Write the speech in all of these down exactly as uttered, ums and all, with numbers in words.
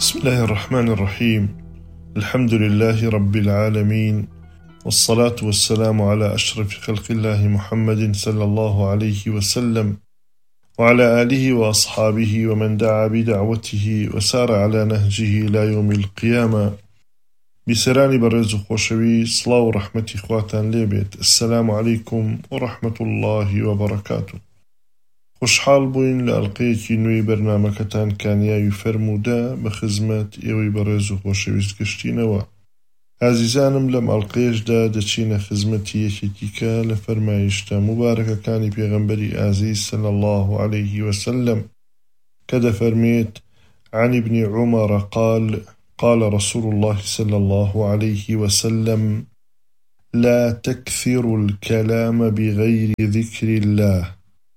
بسم الله الرحمن الرحيم. الحمد لله رب العالمين، والصلاة والسلام على أشرف خلق الله محمد صلى الله عليه وسلم وعلى آله وأصحابه ومن دعا بدعوته وسار على نهجه إلى يوم القيامة. بسراني برز خوشوي صلاة ورحمة إخواتان ليبيت. السلام عليكم ورحمة الله وبركاته. خوشحال بوين لألقيكي نوي برنامجتان كانيا يفرمودا بخزمة إيوي برز خوشويست كشتينوا. عزيزانم لم ألقيش دا دچين خزمتي يكيكا لفرمايشتا مباركة كاني بيغنبري عزيز صلى الله عليه وسلم كدا فرميت عن ابن عمر قال قال رسول الله صلى الله عليه وسلم: لا تكثروا الكلام بغير ذكر الله،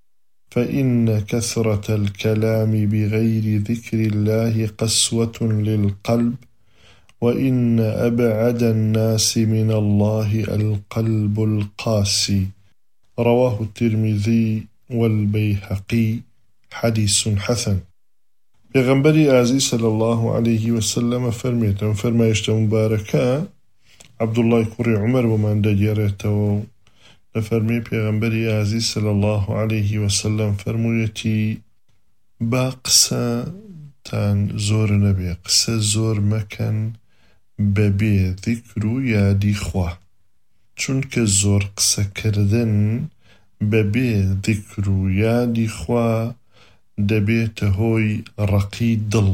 فإن كثرة الكلام بغير ذكر الله قسوة للقلب، وإن أبعد الناس من الله القلب القاسي. رواه الترمذي والبيهقي، حديث حسن. پیغمبری عزیز صلی الله عليه وسلم فرمیتن فرمایشت مبارکه عبدالله کوری عمر بمان دجیرته لفرمی پیغمبری عزیز صلی الله عليه وسلم فرمویتی با قسە تان زۆر نەبێ، قسە زۆر مەکەن بەبێ ذیکر و یادی خوا، چونکە زۆر قسەکردن بەبێ ذیکر و یادی خوا دەبێتە هۆی ڕەقی دڵ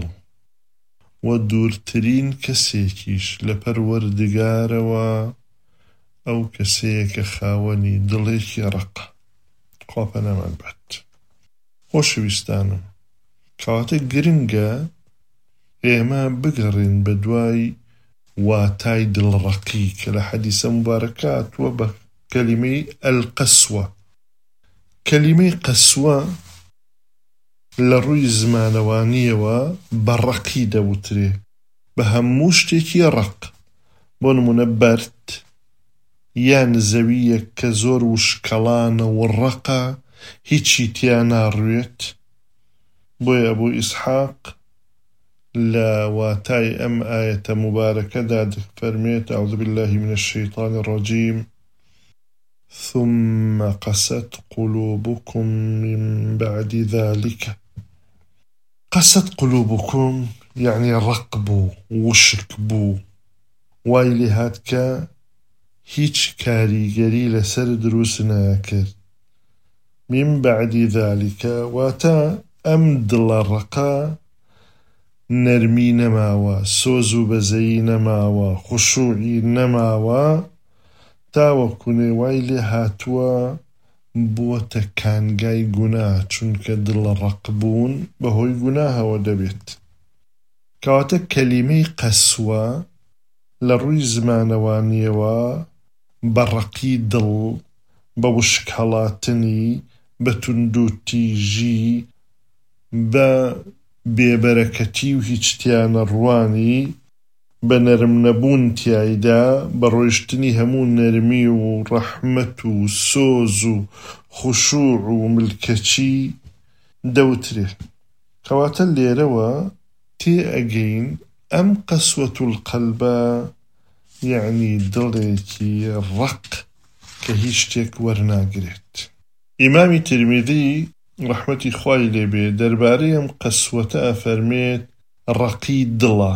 و دوورترین کەسێکیش لە پەروەردگارەوە ئەو کەسەیە کە خاوەنی دڵێکی ڕەقە. خوا پەنامان بێت. خۆشەویستانم، کەواتە گرنگە ئێمە بگەڕین بە دوای واتای دڵڕەقی کە لە حەدیسە مبارەکاتوە بە کەلیمەی ئەلقەسوە. کەلیمەی قەسوە لە ڕووی زمانەوانیەوە بە ڕەقی دەوترێ، بە هەموو شتێکی ڕەق. بۆ نمونە بەرد یان زەویەک کە زۆر وشکەڵانە و ڕەقە، هیچی تیا ناڕوێت. بۆیە ئەبوو ئیسحاق لە واتای ئەم ئایەتە مبارەکەدا دەفەرمێت: أعوذ بالله من الشيطان الرجيم ثم قست قلوبكم من بعد ذلك. قست قلوبكم يعني رقبوا وشكبوا، وايلي هاتكا هيج كاريگري لسر دروس ناكر. من بعد ذلك واتا أم دل الرقا نرمي نماوا، سوزو بزي نماوا، خشوعي نماوا، تاوەکوونێ وای لێ هاتووە بۆتە کانگای گوناه، چونکە دڵە ڕەقبوون بەهۆی گوناهەوە دەبێت. کەواتە کەلیمەی قەسوە لە ڕووی زمانەوانیەوە بە ڕەقی دڵ، بە وشک هەڵاتنی، بە توندوتیژی، بە بێبەرەکەتی و هیچ تیانە ڕوانی، بە نەرم نەبوون تیایدا، بە ڕۆیشتنی هەموو نەرمی و ڕەحمەت و سۆز و خوشوع و ملکەچی دەوترێ. کەواتە لێرەوە تێ ئەگەین ئەم قەسوەت القەلبە یعنی دڵێکی ڕەق کە هیچ شتێک وەرناگرێت. ئیمامی ترمیذی ڕەحمەتی خوای لێبێ دەربارەی ئەم قەسوەتە ئەفەرمێت ڕەقی دڵە،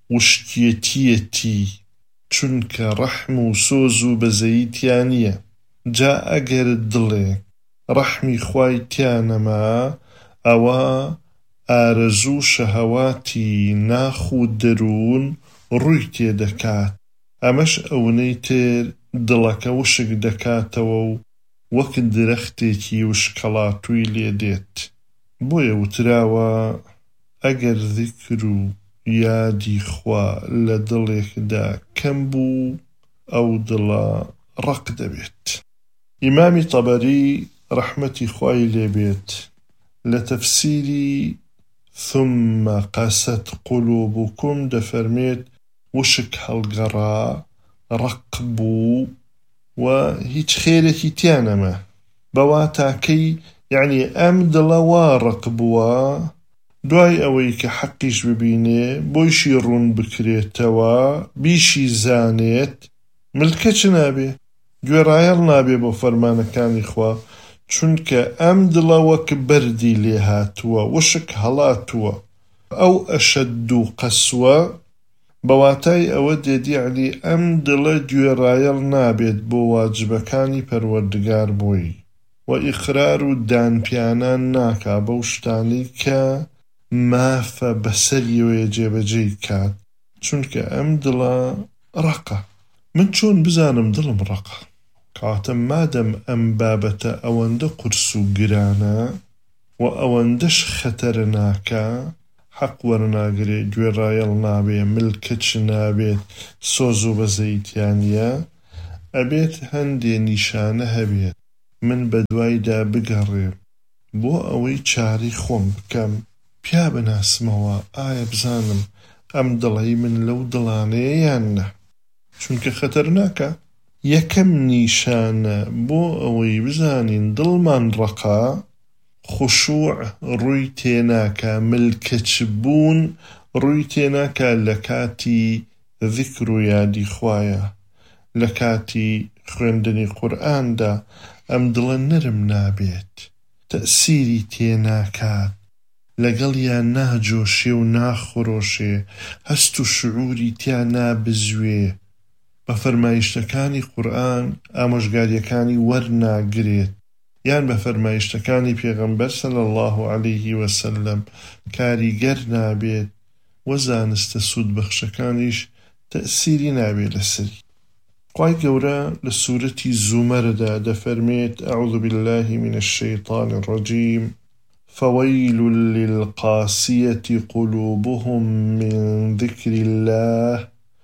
وشکیەتیەتی، چونکە ڕەحم و سۆز و بەزەیی تیا نییە. جا ئەگەر دڵێک ڕەحمی خوای تیا نەما، ئەوە ئارەزوو شەهەواتی ناخ و دەروون ڕووی تێدەکات. ئەمەش ئەوەی تر دڵەکە وشک دەکاتەوە و وەک درەختێکی وشکەڵاتووی لێدێت. بۆیە وتراوە ئەگەر ذیکر و یادی خوا لە دڵێکدا کەم بوو، ئەو دڵە ڕەق دەبێت. ئیمامی تەبەری ڕەحمەتی خوای لێبێت لە تەفسیری ثم قست قلوبكم دەفەرمێت وشک هەڵگەڕا، ڕەق بوو و هیچ خێرێکی تیا نەما. بەواتاکەی یعنی ئەم دڵە وا ڕەق بووە دوای ئەوەی کە حەقیش ببینێ بۆیشی ڕوون بکرێتەوە بیشی زانێت ملکە چ نابێ گوێڕایەڵ نابێ بۆ فەرمانەکانی خوا چونکە ئەم دڵە وەک بەردی لێ هاتووە وشک هەڵاتووە ئەو ئەشەد و قەسوە بەواتای ئەوە دێدیعنی ئەم دڵە گوێڕایەڵ نابێت بۆ واجبەکانی پەروەردگار بۆی و ئیقرار و دانپیانان ناکا بەو شتانەی کە مافە بەسەریەوەیە جێبەجێی کات چونکە ئەم دڵە ڕەقە من چۆن بزانم دڵم ڕەقە کاتە مادەم ئەم بابەتە ئەوەندە قورس و گرانە و ئەوەندەش خەتەرە ناکە حەق وەرناگرێ گوێڕایەڵ نابێ ملکەچ نابێت سۆز و بەزەیتیانیە ئەبێت هەندێ نیشانە هەبێت من بەدوایدا بگەڕێم بۆ ئەوەی چارەی خۆم بکەم پیا بناسمەوە ئایا بزانم ئەم دڵەی من لەو دڵانەیە یان نە چونکە خەتەرناکە یەکەم نیشانە بۆ ئەوەی بزانین دڵمان ڕەقا خوشوع ڕووی تێناکە ملکەچ بوون ڕووی تێناکە لە کاتی ذیکر و یادی خوایە لە کاتی خوێندنی قورئاندا ئەم دڵە نەرم نابێت تەئسیری تێناکات لەگەڵیان ناجۆشێ و ناخۆڕۆشێ هەست و شعوری تیا نابزوێ بە فەرمایشتەکانی قورئان ئامۆژگاریەکانی وەرناگرێت یان بە فەرمایشتەکانی پێغەمبەر صلی الله عەلەیه وسلم کاریگەر نابێت و زانستە سوودبەخشەکانیش تەئسیری نابێت لەسەری خوای گەورە لە سوورەتی زومەردا دەفەرمێت أعوذ بالله من الشيطان الرجيم فويل للقاسية قلوبهم من ذكر الله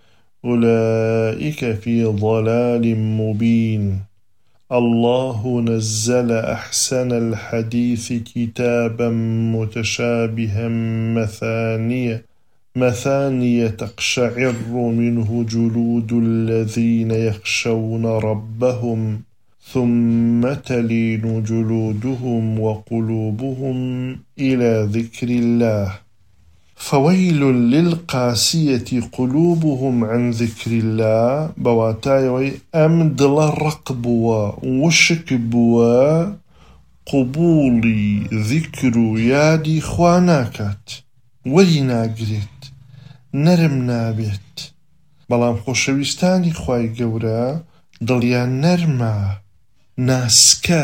أولئك في ضلال مبين الله نزل أحسن الحديث كتابا متشابها مثانية مثانية تقشعر منه جلود الذين يخشون ربهم ثم تلين جلودهم وقلوبهم إلى ذكر الله فويل للقاسية قلوبهم عن ذكر الله بواتاي أم دل رقبوا وشكبوا قبولي ذكر يادي خواناكات ويناقريت نرم نابێت بەڵام خۆشەویستانی خوای گەورە دڵیان نەرمە ناسکە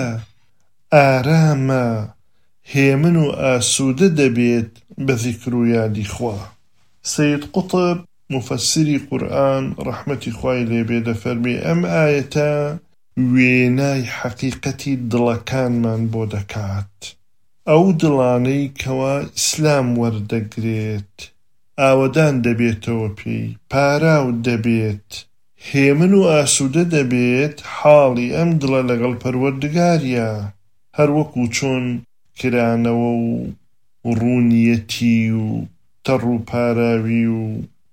ئارامە هێمن و ئاسوودە دەبێت بە ذیکر و یادی خوا سەید قوتب مفەسری قورئان ڕەحمەتی خوای لێبێ دەفەرمێ ئەم ئایەتە وێنای حەقیقەتی دڵەکانمان بۆ دەکات ئەو دڵانەی کەوا ئیسلام وەردەگرێت ئاوەدان دەبێتەوە پێی پاراو دەبێت هێمن و ئاسوودە دەبێت حاڵی ئەم دڵە لەگەڵ پەروەردگاریە هەروەکو چۆن کرانەوە و ڕوونیەتی و تەڕ و پاراوی و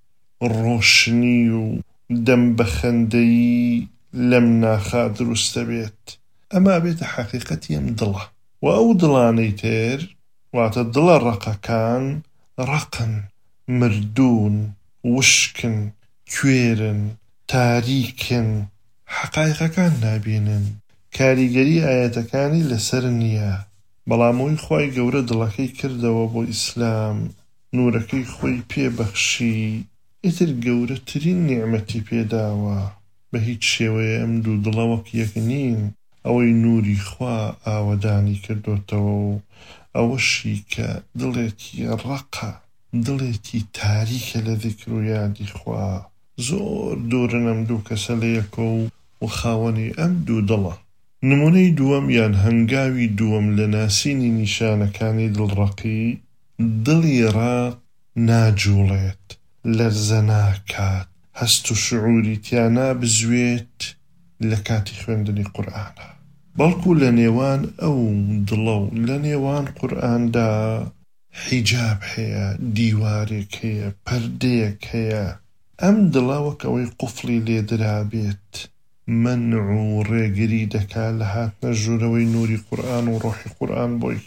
ڕۆشنی و دەمبەخەندەیی لەم ناخا دروستە بێت ئەما بێتە حەقیقەتی ئەم دڵە و ئەو دڵانەی تر واتە دڵە ڕەقەکان ڕەقن مردوون وشکن کوێرن تاریکن حەقایقەکان نابینن کاریگەری ئاەتەکانی لەسەر نییە بەڵامەوەی خوای گەورە دڵەکەی کردەوە بۆ ئیسلام نورەکەی خۆی پێبەخشی ئیتر گەورەترین نیعمەتی پێداوە بە هیچ شێوەیە ئەم دوو دڵە وەک یەک نین ئەوەی نوری خوا ئاوەدانی کردوتەوە و ئەوەشی کە دڵێکی ڕەقە دڵێکی تاریکە لە ذیکر و یادی خوا زۆر دوورن ئەم دوو کەسە لە یەکە و خاوەنی ئەم دوو دڵە نمونەی دووەم یان هەنگاوی دووەم لە ناسینی نیشانەکانی دڵڕەقی دڵی ڕاق ناجوڵێت لەرزە ناکات هەست و شعوری تیا نابزوێت لە کاتی خوێندنی قورئانە بەڵکو لە نێوان ئەو دڵە و لە نێوان قورئاندا حیجاب هەیە دیوارێک هەیە پەردەیەک هەیە ئەم دڵە وەک ئەوەی قوفڵی لێدرابێت منع و ڕێگری دەکا لە هاتنە ژوورەوەی نوری قورئان و ڕۆحی قورئان بۆی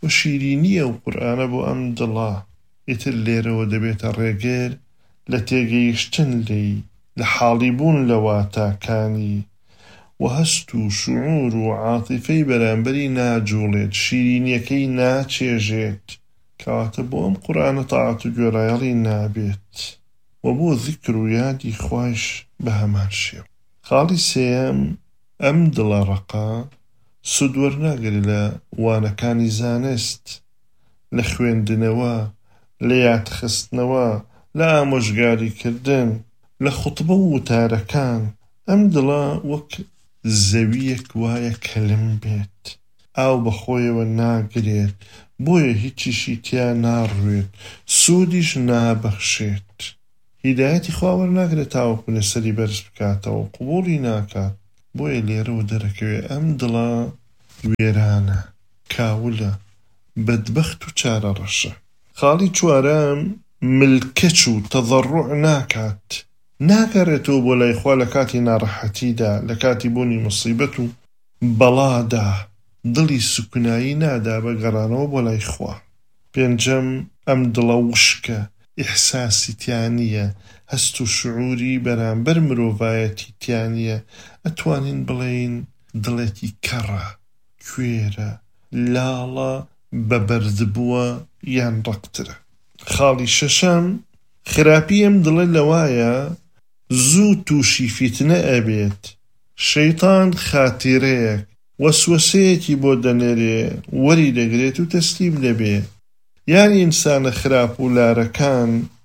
و شیرینیە و قورئانە بۆ ئەم دڵە ئیتر لێرەوە دەبێتە ڕێگەر لە تێگەیشتن لێی لە حاڵی بوون لە واتاکانی و هەست و شعور و عاتیفەی بەرامبەری ناجوڵێت شیرینیەکەی ناچێژێت کەواتە بۆ ئەم قورئانە تاعەت و گوێڕایەڵی نابێت و بۆ ذیکر و یادی خوایش بە هەمان شێوە. خاڵی سێیەم ئەم دڵە ڕەقا سود وەرناگرێت لە وانەکانی زانست لە خوێندنەوە لە یادخستنەوە لە ئامۆژگاریکردن لە خوتبە و وتارەکان ئەم دڵە وەک زەویەک وایە کەلم بێت ئاو بەخۆیەوە ناگرێت بۆیە هیچیشی تیا ناڕوێت سوودیش نابەخشێت هیدایەتی خوا وەرناگرێت تاوەکو لەسەری بەرز بکاتەوە قبوڵی ناکات بۆیە لێرەوە دەرەکەوێت ئەم دڵە وێرانە کاولە بەدبەخت و چارە ڕەشە. خاڵی چوارەم ملکەچ و تەضەڕوع ناکات ناگەڕێتەوە بۆ لای خوا لە کاتی ناڕەحەتیدا لە کاتی بوونی مصیبەت و بەڵادا دڵی سوکنایی نادا بە گەڕانەوە بۆ لای خوا. پێنجەم ئەم دڵە وشکە ئیحساسی تیانیە هەست و شعوری بەرامبەر مرۆڤایەتی تیانیە ئەتوانین بڵێین دڵێکی کەڕە کوێرە لاڵە بەبەردبووە یان ڕەقترە. خاڵی شەشەم خراپی ئەم دڵە لەوایە زوو تووشی فیتنە ئەبێت شەیتان خاتیرەیەک وەسوەسەیەکی بۆ دەنێرێ وەری دەگرێت و تەسلیم دەبێت یان ئینسانە خراپ و لارەکان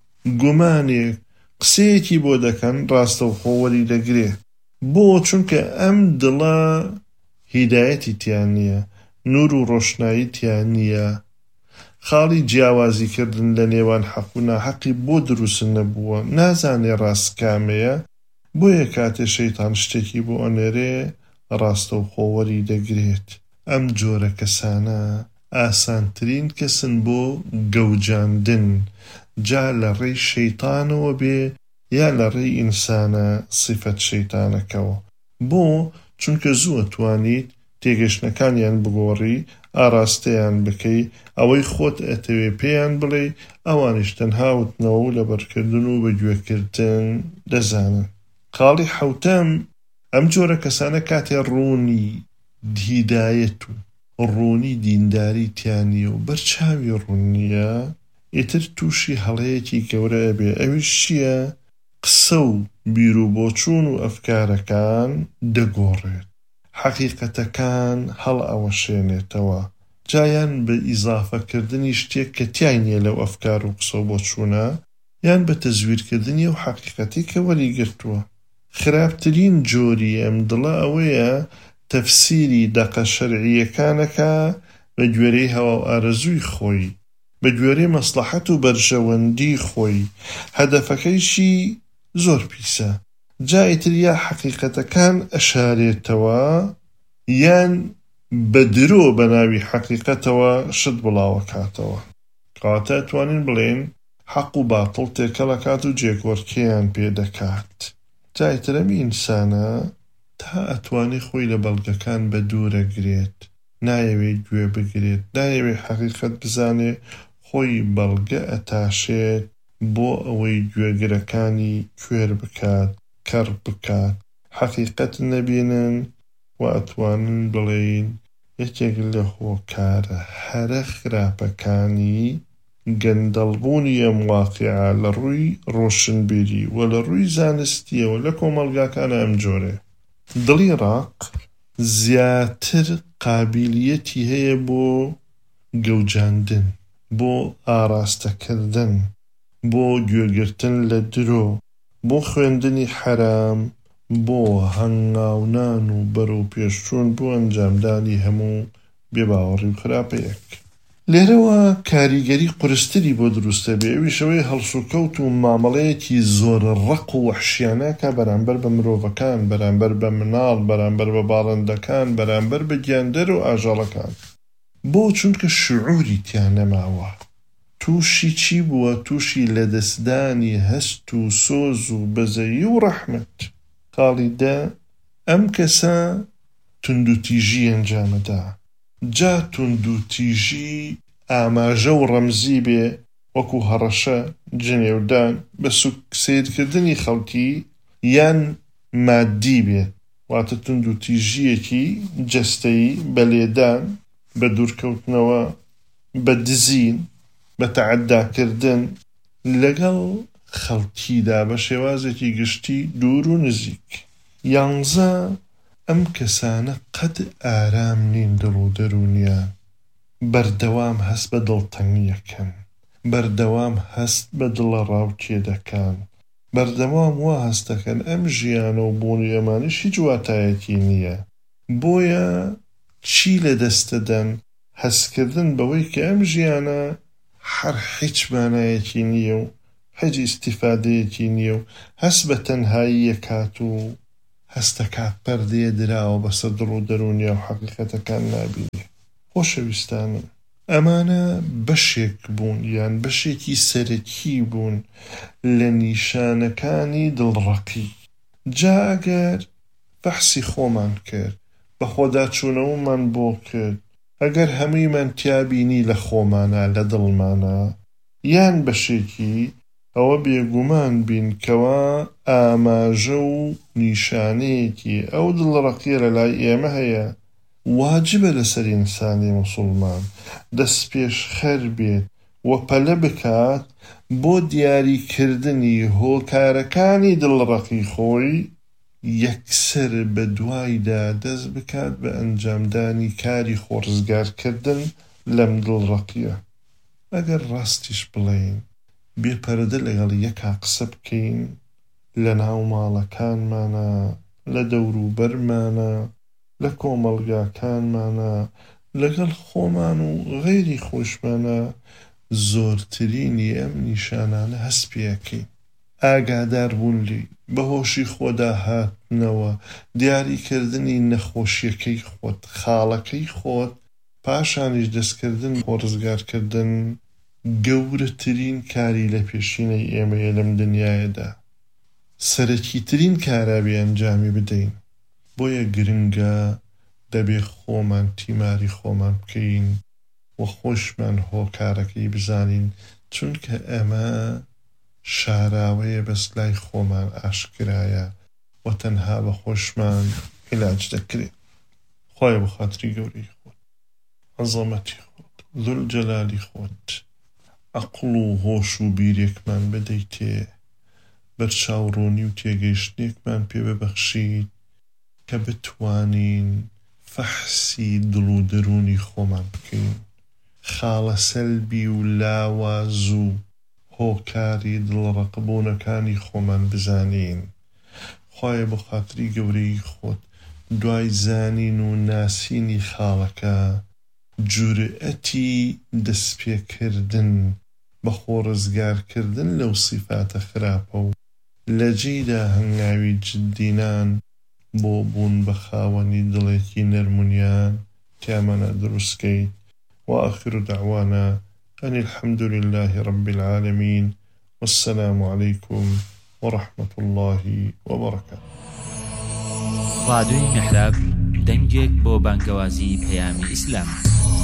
گومانێک قسەیەکی بۆ دەکەن ڕاستەوخۆ وەری دەگرێت بۆ چونکە ئەم دڵە هیدایەتی تیان نییە نور و ڕۆشنایی تیان نییە. خاڵی جیاوازیکردن لە نێوان حەق و ناحەقی بۆ دروست نەبووە نازانێ ڕاست کامەیە بۆیە کاتێ شەیتان شتێکی بۆ ئەنێرێ ڕاستەوخۆ وەری دەگرێت. ئەم جۆرە کەسانە ئاسانترین کەسن بۆ گەوجاندن جا لە ڕێی شەیتانەوە بێ یا لە ڕێی ئینسانە سیفەت شەیتانەکەوە بۆ چونکە زوو ئەتوانیت تێگەشتنەکانیان بگۆڕی ئاراستەیان بکەی ئەوەی خۆت ئەتەوێ پێیان بڵێ ئەوانیش تەنها وتنەوە و لەبەرکردن و بەگوێکردن دەزانن. خاڵی حەوتەم ئەم جۆرە کەسانە کاتێ ڕوونی هیدایەت و ڕوونی دینداری تیانیە و بەرچاوی ڕوونیە ئیتر تووشی هەڵەیەکی گەورە ئەبێ ئەویش چییە؟ قسە و بیرروبۆچوون و ئەفکارەکان دەگۆڕێت حەقیقەتەکان هەڵ ئەوەشێنێتەوە جایان بە ئیزافەکردنی شتێک کە تیای نییە لەو ئەفکار و قسە و بۆچوونە یان بە تەزویرکردنی و حەقیقەتی کە وەری گرتووە. خراپترین جۆری ئەم دڵە ئەوەیە تەفسیری دەقە شەرعیەکانەکە بە گوێرەی هەوا و ئارەزووی خۆی بە گوێرەی مەسلەحەت و بەرژەوەندی خۆی هەدەفەکەیشی زۆر پیسە جایتر یا حەقیقەتەکان ئەشارێتەوە یان بە درۆ بە ناوی حەقیقەتەوە شت بڵاوە کاتەوە کەواتە ئەتوانین بڵێن حەق و باتڵ تێکەڵەکات و جێگۆڕکێیان پێدەکات. جایتر ئەم ئینسانە تا ئەتوانی خۆی لە بەڵگەکان بە دوورەگرێت نایەوێت گوێ بگرێت نایەوێت حەقیقەت بزانێ خۆی بەڵگە ئەتاشێت بۆ ئەوەی گوێگرەکانی کوێر بکات کەڕ بکات حەقیقەت نەبینن و ئەتوانن بڵێین یەکێک لە هۆکارە هەرە خراپەکانی گەندەڵبوونی ئەم واقیعە لە ڕووی ڕۆشنبیری و لە ڕووی زانستیەوە لە کۆمەڵگاکانە ئەم جۆرێ. دڵی ڕاق زیاتر قابلیەتی هەیە بۆ گەوجاندن بۆ ئاراستەکردن بۆ گوێگرتن لە درۆ بۆ خوێندنی حەرام بۆ هەنگاونان و بەرەو پێشچوون بۆ ئەنجامدانی هەموو بێباوەڕی و خراپەیەک. لێرەوە کاریگەری قورستری بۆ دروستە بێ ئەویشەوەی هەڵسوکەوت و مامەڵەیەکی زۆر ڕق و وەحشیانەکە بەرامبەر بە مرۆڤەکان بەرامبەر بە مناڵ بەرامبەر بە باڵندەکان بەرامبەر بە گیاندەر و ئاژەڵەکان بۆ چونکە شعوری تیان نەماوە تووشی چی بووە تووشی لەدەستدانی هەست و سۆز و بەزەیی و ڕەحمەت. خاڵی دە ئەم کەسە توندوتیژی ئەنجامەدا جا توند و تیژی ئاماژە و ڕەمزی بێ وەکو هەڕەشە جنێودان بە سیرکردنی خەڵکی یان مادی بێت واتە توند و تیژیەکی جەستەیی بە لێدان بە دوورکەوتنەوە بە دزین بە تەعەداکردن لەگەڵ خەڵکیدا بە شێوازێکی گشتی دوور و نزیک. یانزە ئەم کەسانە قەت ئارام نین دڵ و دەرونیان بەردەوام هەست بە دڵتەنگیەکەن بەردەوام هەست بە دڵە ڕاوکێ دەکەن بەردەوام وا هەست دەکەن ئەم ژیانە و بوونی ئەمانیش هیچ واتایەتی نییە بۆیە چی لە دەستەدەن هەستکردن بەوەی کە ئەم ژیانە هەر هیچ مانایەتی نییە و هیچ ئیستیفادەیەکی نییە و هەست بە تەنهایی یەکات و هەستەکات پەردەیە دراوە بەسەر دڵ و دەرونیا و حەقیقەتەکان نابینێ. خۆشەویستانم ئەمانە بەشێک بوون یان بەشێکی سەرەکی بوون لە نیشانەکانی دڵڕەقی. جا ئەگەر بەحسی خۆمان کرد بە خۆداچوونەوەمان بۆ کرد ئەگەر هەموویمان تیابینی لە خۆمانە لە دڵمانە یان بەشێکی ئەوە بێگومان بین کەوا ئاماژە و نیشانەیەکی ئەو دڵڕەقیە لە لای ئێمە هەیە واجبە لەسەر ئینسانی موسڵمان دەست پێش خەر بێت و پەلە بکات بۆ دیاریکردنی هۆکارەکانی دڵڕەقی خۆی یەکسەر بە دوایدا دەست بکات بە ئەنجامدانی کاری خۆڕزگارکردن لەم دڵڕەقیە. ئەگەر ڕاستیش بڵێین بێپەرەدە لەگەڵ یەکا قسە بکەین لە ناو ماڵەکانمانە لە دەوروبەرمانە لە کۆمەڵگاکانمانە لەگەڵ خۆمان و غەیری خۆشمانە زۆرترینی ئەم نیشانانە هەست پێەکەین. ئاگادار بوون لی بەهۆشی خۆدا هاتنەوە دیاریکردنی نەخۆشیەکەی خۆت خاڵەکەی خۆت پاشانیش دەستکردن بۆ ڕزگارکردن گەورەترین کاری لە پێشینەی ئێمەیە لەم دنیایەدا سەرەکیترین کارابی ئەنجامی بدەین. بۆیە گرنگە دەبێ خۆمان تیماری خۆمان بکەین و خۆشمان هۆکارەکەی بزانین چونکە ئەمە شاراوەیە بەس لای خۆمان ئاشکرایە و تەنها بە خۆشمان عیلاج دەکرێت. خۆی بە خاتری گەورەی خۆت عەزەمەتی خۆت زولجەلالی خۆت عەقڵ و هۆش و بیرێکمان بدەیتێ بەرچاوڕوونی و تێگەیشتنێکمان پێ ببەخشیت کە بتوانین فەحسی دڵ و دەرونی خۆمان بکەین خاڵە سەلبی و لاواز و هۆکاری دڵڕەقبوونەکانی خۆمان بزانین. خۆی بە خاتری گەورەی خۆت دوای زانین و ناسینی خاڵەکە جورئەتی دەستپێکردن بە خۆڕزگارکردن لەو سیفاتە خراپە و لە جێیدا هەنگاوی جددینان بۆ بوون بە خاوەنی دڵێکی نەرمونیان تیامانە دروستکەیت. وآخر دعوانا أن الحمد لله رب العالمين والسلام عليكم ورحمة الله وبركاته. راديو محراب دەنگێک بۆ بانگەوازی پەیامی ئیسلام.